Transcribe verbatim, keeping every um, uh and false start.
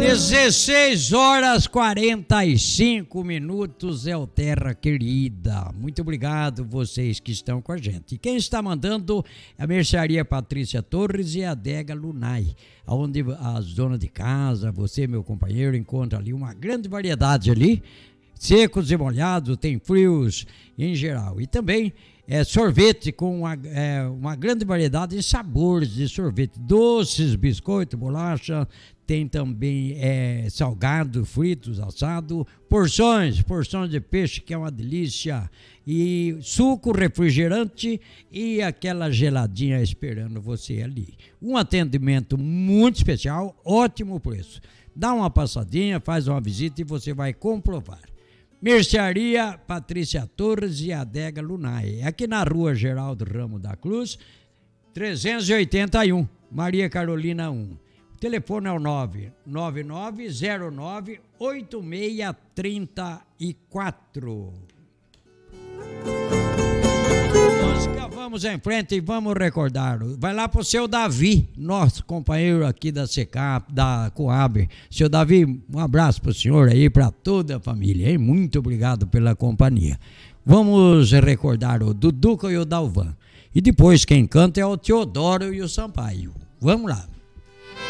dezesseis horas quarenta e cinco minutos é o Terra Querida. Muito obrigado vocês que estão com a gente. E quem está mandando é a Mercearia Patrícia Torres e a Adega Lunai, onde as donas de casa, você, meu companheiro, encontra ali uma grande variedade ali, secos e molhados, tem frios em geral. E também é, sorvete com uma, é, uma grande variedade de sabores de sorvete, doces, biscoito, bolacha, tem também é, salgado, fritos, assado, porções, porções de peixe que é uma delícia, e suco, refrigerante e aquela geladinha esperando você ali. Um atendimento muito especial, ótimo preço. Dá uma passadinha, faz uma visita e você vai comprovar. Mercearia Patrícia Torres e Adega Lunai, aqui na rua Geraldo Ramos da Cruz, trezentos e oitenta e um, Maria Carolina um. O telefone é o nove nove nove zero nove oito seis três quatro. Vamos em frente e vamos recordar. Vai lá pro seu Davi, nosso companheiro aqui da SECAP, da Coab. Seu Davi, um abraço pro senhor aí, para toda a família, hein? Muito obrigado pela companhia. Vamos recordar o Duduca e o Dalvan. E depois quem canta é o Teodoro e o Sampaio. Vamos lá.